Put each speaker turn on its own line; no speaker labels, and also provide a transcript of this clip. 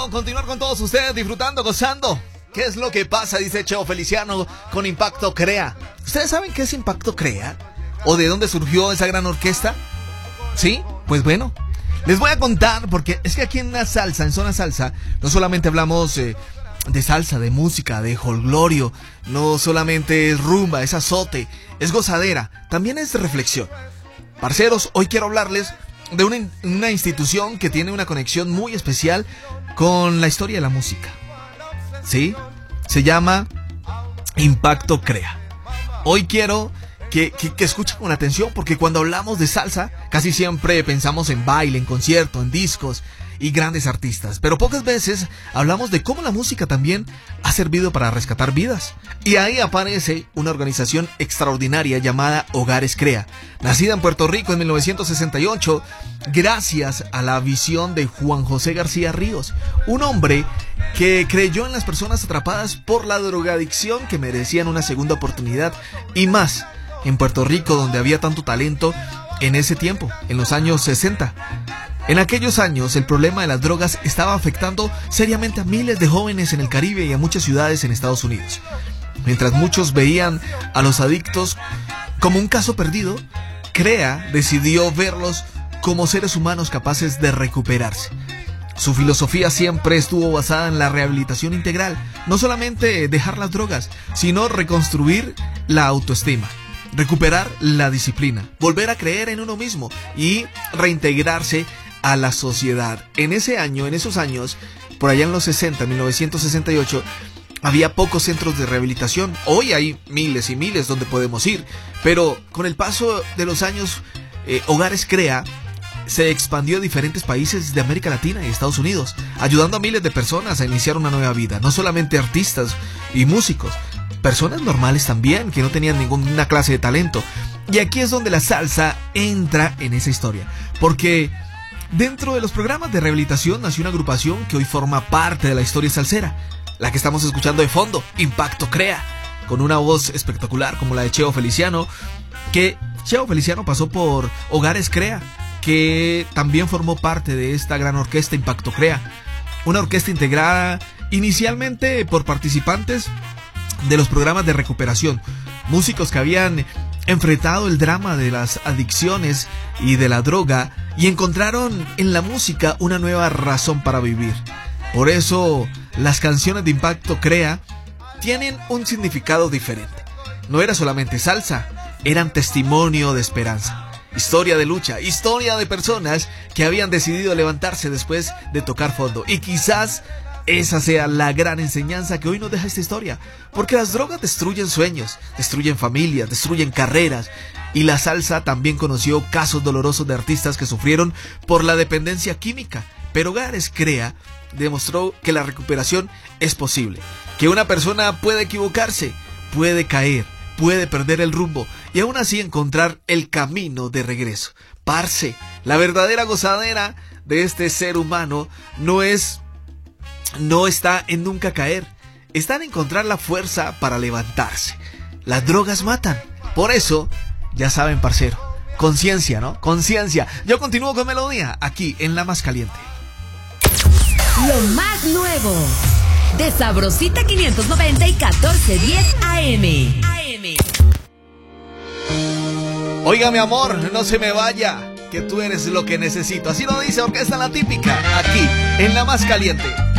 Continuar con todos ustedes, disfrutando, gozando. ¿Qué es lo que pasa? Dice Cheo Feliciano con Impacto Crea. ¿Ustedes saben qué es Impacto Crea? ¿O de dónde surgió esa gran orquesta? ¿Sí? Pues bueno, les voy a contar, porque es que aquí en la salsa, en Zona Salsa, no solamente hablamos de salsa, de música, de jolgorio, no solamente es rumba, es azote, es gozadera, también es reflexión. Parceros, hoy quiero hablarles de una institución que tiene una conexión muy especial con la historia de la música. ¿Sí? Se llama Impacto Crea. Hoy quiero que escuchen con atención, porque cuando hablamos de salsa, casi siempre pensamos en baile, en concierto, en discos y grandes artistas, pero pocas veces hablamos de cómo la música también ha servido para rescatar vidas. Y ahí aparece una organización extraordinaria llamada Hogares Crea, nacida en Puerto Rico en 1968, gracias a la visión de Juan José García Ríos, un hombre que creyó en las personas atrapadas por la drogadicción, que merecían una segunda oportunidad y más en Puerto Rico, donde había tanto talento en ese tiempo, en los años 60. En aquellos años, el problema de las drogas estaba afectando seriamente a miles de jóvenes en el Caribe y a muchas ciudades en Estados Unidos. Mientras muchos veían a los adictos como un caso perdido, Crea decidió verlos como seres humanos capaces de recuperarse. Su filosofía siempre estuvo basada en la rehabilitación integral, no solamente dejar las drogas, sino reconstruir la autoestima, recuperar la disciplina, volver a creer en uno mismo y reintegrarse a la sociedad. En esos años, por allá en los 60, 1968, había pocos centros de rehabilitación. Hoy hay miles y miles donde podemos ir, pero con el paso de los años, Hogares Crea se expandió a diferentes países de América Latina y Estados Unidos, ayudando a miles de personas a iniciar una nueva vida, no solamente artistas y músicos, personas normales también, que no tenían ninguna clase de talento. Y aquí es donde la salsa entra en esa historia, porque dentro de los programas de rehabilitación nació una agrupación que hoy forma parte de la historia salsera, la que estamos escuchando de fondo, Impacto Crea, con una voz espectacular como la de Cheo Feliciano, que Cheo Feliciano pasó por Hogares Crea, que también formó parte de esta gran orquesta Impacto Crea, una orquesta integrada inicialmente por participantes de los programas de recuperación, músicos que habían enfrentado el drama de las adicciones y de la droga y encontraron en la música una nueva razón para vivir. Por eso las canciones de Impacto Crea tienen un significado diferente. No era solamente salsa, eran testimonio de esperanza, historia de lucha, historia de personas que habían decidido levantarse después de tocar fondo. Y quizás esa sea la gran enseñanza que hoy nos deja esta historia, porque las drogas destruyen sueños, destruyen familias, destruyen carreras, y la salsa también conoció casos dolorosos de artistas que sufrieron por la dependencia química. Pero Hogares Crea demostró que la recuperación es posible, que una persona puede equivocarse, puede caer, puede perder el rumbo y aún así encontrar el camino de regreso. Parce, la verdadera gozadera de este ser humano no está en nunca caer, está en encontrar la fuerza para levantarse. Las drogas matan, por eso, ya saben, parcero, conciencia, ¿no? Conciencia. Yo continúo con melodía aquí en La Más Caliente.
Lo más nuevo de Sabrosita 590 y 1410 AM.
Oiga, mi amor, no se me vaya, que tú eres lo que necesito. Así lo dice Orquesta La Típica, aquí en La Más Caliente.